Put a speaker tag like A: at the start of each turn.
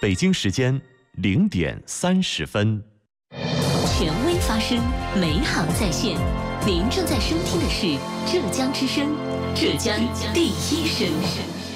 A: 北京时间0点30分。
B: 权威发声，美好在线。您正在收听的是浙江之声，浙江第一声。